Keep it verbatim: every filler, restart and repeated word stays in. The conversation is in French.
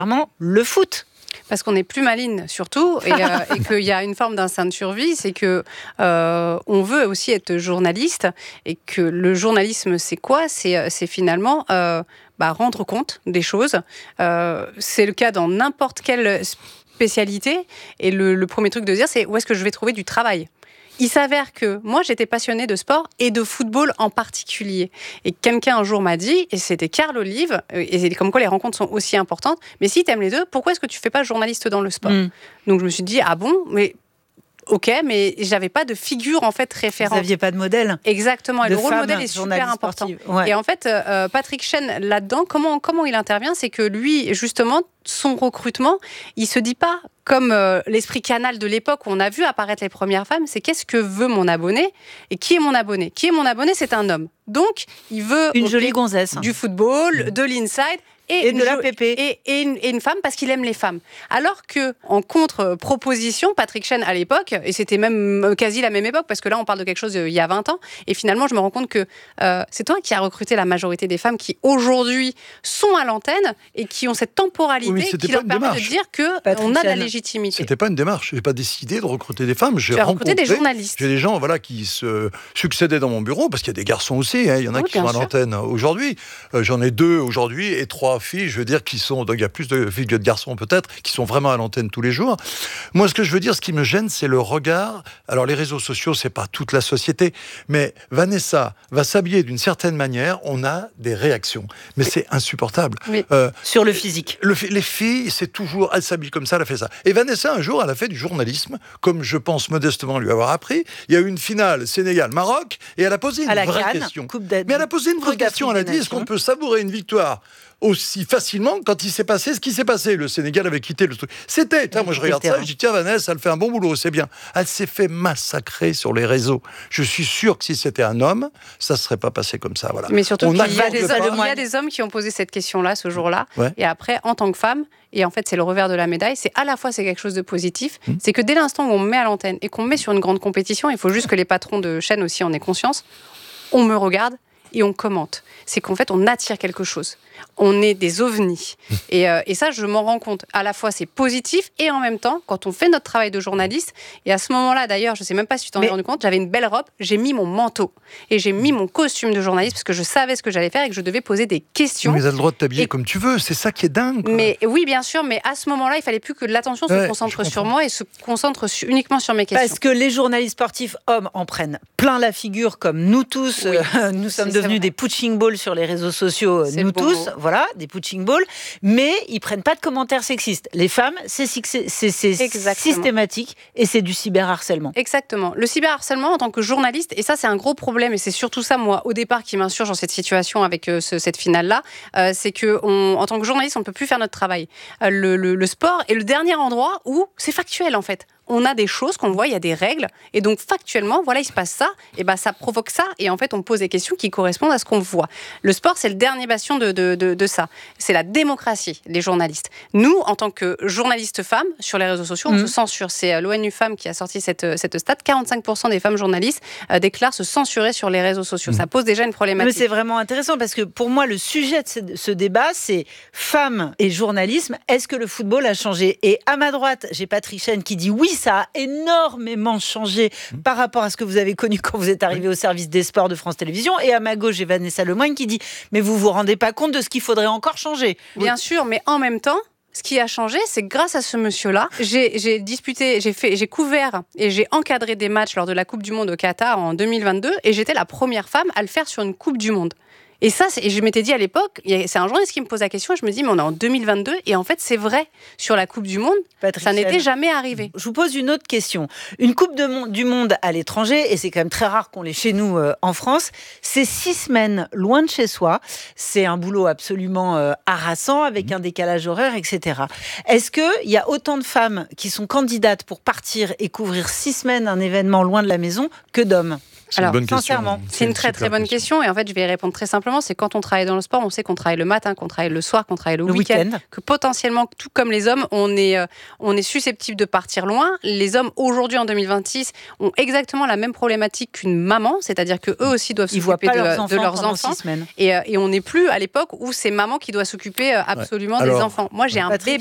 particulièrement le foot. Parce qu'on est plus maligne surtout et, euh, et qu'il y a une forme d'instinct de survie, c'est que euh, on veut aussi être journaliste et que le journalisme c'est quoi ? C'est, c'est finalement euh, bah, rendre compte des choses. Euh, c'est le cas dans n'importe quelle spécialité et le, le premier truc de dire c'est où est-ce que je vais trouver du travail ? Il s'avère que moi, j'étais passionnée de sport et de football en particulier. Et quelqu'un un jour m'a dit, et c'était Carl Olive, et c'est comme quoi les rencontres sont aussi importantes, mais si tu aimes les deux, pourquoi est-ce que tu ne fais pas journaliste dans le sport ? mm. Donc je me suis dit, ah bon, mais... Ok, mais j'avais pas de figure en fait référente. Vous n'aviez pas de modèle. Exactement, et de le rôle modèle est super important. Ouais. Et en fait, euh, Patrick Chêne là-dedans, comment comment il intervient, c'est que lui, justement, son recrutement, il se dit pas comme euh, l'esprit Canal de l'époque où on a vu apparaître les premières femmes, c'est qu'est-ce que veut mon abonné et qui est mon abonné. Qui est mon abonné, c'est un homme. Donc, il veut une jolie gonzesse, du football, de l'inside. Et, et de la P P. Et, et, une, et une femme parce qu'il aime les femmes. Alors qu'en contre-proposition, Patrick Chêne à l'époque, et c'était même quasi la même époque, parce que là on parle de quelque chose il y a vingt ans, et finalement je me rends compte que euh, c'est toi qui as recruté la majorité des femmes qui aujourd'hui sont à l'antenne et qui ont cette temporalité oui, qui leur permet démarche. de dire qu'on a de la légitimité. C'était pas une démarche. Je n'ai pas décidé de recruter des femmes. J'ai tu as recruté des journalistes. J'ai des gens voilà, qui se succédaient dans mon bureau, parce qu'il y a des garçons aussi, hein, il y en a oui, qui sont à l'antenne aujourd'hui. Euh, j'en ai deux aujourd'hui et trois filles, je veux dire, qui sont, donc il y a plus de filles que de garçons peut-être, qui sont vraiment à l'antenne tous les jours. Moi, ce que je veux dire, ce qui me gêne, c'est le regard. Alors, les réseaux sociaux, c'est pas toute la société, mais Vanessa va s'habiller d'une certaine manière, on a des réactions. Mais c'est insupportable. Oui. Euh, Sur le physique. Le, les filles, c'est toujours, elle s'habille comme ça, elle a fait ça. Et Vanessa, un jour, elle a fait du journalisme, comme je pense modestement lui avoir appris. Il y a eu une finale Sénégal-Maroc, et elle a posé une à vraie Cannes, question. Coupe mais elle a posé une vraie question. Elle a dit, est-ce qu'on peut savourer une victoire aussi facilement quand il s'est passé ce qui s'est passé. Le Sénégal avait quitté le truc. C'était, tiens, moi je regarde ça, je dis tiens Vanessa, elle fait un bon boulot, c'est bien. Elle s'est fait massacrer sur les réseaux. Je suis sûr que si c'était un homme, ça ne serait pas passé comme ça. Voilà. Mais surtout, il y, a des hommes, il y a des hommes qui ont posé cette question-là ce jour-là. Ouais. Et après, en tant que femme, et en fait c'est le revers de la médaille, c'est à la fois c'est quelque chose de positif, mmh. c'est que dès l'instant où on me met à l'antenne et qu'on me met sur une grande compétition, il faut juste que les patrons de chaîne aussi en aient conscience, on me regarde et on commente. C'est qu'en fait, on attire quelque chose. On est des ovnis. Et, euh, et ça, je m'en rends compte. À la fois, c'est positif et en même temps, quand on fait notre travail de journaliste, et à ce moment-là, d'ailleurs, je ne sais même pas si tu t'en Mais... es rendu compte, j'avais une belle robe, j'ai mis mon manteau et j'ai mis mon costume de journaliste parce que je savais ce que j'allais faire et que je devais poser des questions. Mais tu as le droit de t'habiller et... comme tu veux, c'est ça qui est dingue. Quoi. Mais oui, bien sûr, mais à ce moment-là, il fallait plus que l'attention se ouais, concentre sur moi et se concentre su- uniquement sur mes questions. Parce que les journalistes sportifs hommes en prennent plein la figure, comme nous tous, oui. euh, nous sommes c'est devenus des punching balls sur les réseaux sociaux, c'est nous tous, mot. Voilà, des punching balls, mais ils prennent pas de commentaires sexistes. Les femmes, c'est, c'est, c'est, c'est systématique et c'est du cyberharcèlement. Exactement. Le cyberharcèlement en tant que journaliste, et ça c'est un gros problème, et c'est surtout ça, moi, au départ, qui m'insurge dans cette situation avec euh, ce, cette finale-là, euh, c'est qu'en tant que journaliste, on ne peut plus faire notre travail. Euh, le, le, le sport est le dernier endroit où c'est factuel, en fait. On a des choses qu'on voit, il y a des règles, et donc factuellement, voilà, il se passe ça, et ben ça provoque ça, et en fait, on pose des questions qui correspondent à ce qu'on voit. Le sport, c'est le dernier bastion de, de, de, de ça. C'est la démocratie, les journalistes. Nous, en tant que journalistes femmes, sur les réseaux sociaux, on mmh. se censure. C'est l'ONU Femmes qui a sorti cette, cette stat. quarante-cinq pour cent des femmes journalistes euh, déclarent se censurer sur les réseaux sociaux. Mmh. Ça pose déjà une problématique. Mais c'est vraiment intéressant, parce que pour moi, le sujet de ce, ce débat, c'est femmes et journalisme. Est-ce que le football a changé ? Et à ma droite, j'ai Patrick Chêne qui dit oui, ça a énormément changé mmh. par rapport à ce que vous avez connu quand vous êtes arrivé au service des sports de France Télévisions. Et à ma gauche, j'ai Vanessa Lemoyne qui dit « Mais vous vous rendez pas compte de ce qu'il faudrait encore changer ?» Bien sûr, mais en même temps, ce qui a changé, c'est que grâce à ce monsieur-là, j'ai, j'ai disputé, j'ai fait, j'ai couvert et j'ai encadré des matchs lors de la Coupe du Monde au Qatar en deux mille vingt-deux et j'étais la première femme à le faire sur une Coupe du Monde. Et ça, c'est, et je m'étais dit à l'époque, c'est un journaliste qui me pose la question, je me dis, mais on est en deux mille vingt-deux, et en fait, c'est vrai, sur la Coupe du Monde, Patrick ça n'était jamais arrivé. Je vous pose une autre question. Une Coupe de mon- du Monde à l'étranger, et c'est quand même très rare qu'on l'ait chez nous euh, en France, c'est six semaines loin de chez soi, c'est un boulot absolument euh, harassant, avec un décalage horaire, et cetera. Est-ce qu'il y a autant de femmes qui sont candidates pour partir et couvrir six semaines un événement loin de la maison que d'hommes ? C'est Alors, une bonne sincèrement, question. C'est une très très bonne question. question et en fait je vais y répondre très simplement. C'est quand on travaille dans le sport, on sait qu'on travaille le matin, qu'on travaille le soir, qu'on travaille le, le week-end, week-end, que potentiellement, tout comme les hommes, on est, euh, on est susceptible de partir loin. Les hommes aujourd'hui en deux mille vingt-six ont exactement la même problématique qu'une maman, c'est-à-dire que eux aussi doivent ils voient s'occuper pas de leurs de enfants leurs pendant enfants. six semaines. Et, euh, et on n'est plus à l'époque où c'est maman qui doit s'occuper euh, absolument Ouais. Alors, des enfants. Moi j'ai un Patrick,